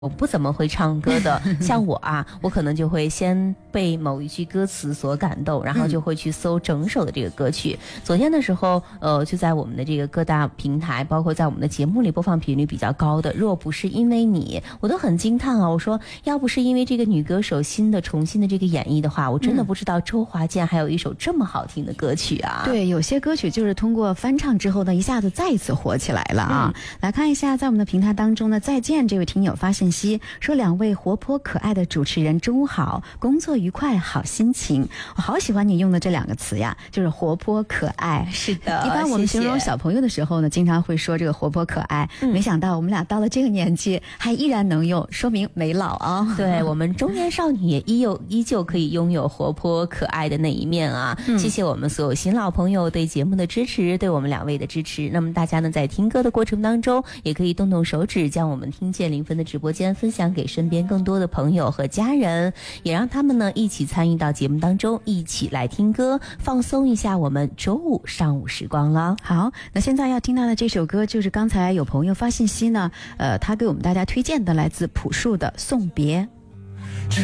我不怎么会唱歌的，像我啊，我可能就会先被某一句歌词所感动，然后就会去搜整首的这个歌曲。昨天的时候，就在我们的这个各大平台，包括在我们的节目里播放频率比较高的《若不是因为你》，我都很惊叹啊！我说，要不是因为这个女歌手重新的这个演绎的话，我真的不知道周华健还有一首这么好听的歌曲啊！ 对，有些歌曲就是通过翻唱之后呢，一下子再一次火起来了啊！来看一下，在我们的平台当中呢，再见这位听友发信息说，两位活泼可爱的主持人中午好，工作愉快，好心情。我好喜欢你用的这两个词呀，就是活泼可爱。 是的， 一般我们形容小朋友的时候呢，经常会说这个活泼可爱。没想到我们俩到了这个年纪还依然能用，说明没老啊。 对，我们中年少女也依旧可以拥有活泼可爱的那一面啊。谢谢我们所有新老朋友对节目的支持，对我们两位的支持。那么大家呢，在听歌的过程当中，也可以动动手指，将我们听见零分的直播间分享给身边更多的朋友和家人，也让他们呢一起参与到节目当中，一起来听歌，放松一下我们周五上午时光了。 好，那现在要听到的这首歌就是刚才有朋友发信息呢，他给我们大家推荐的，来自朴树的《送别》。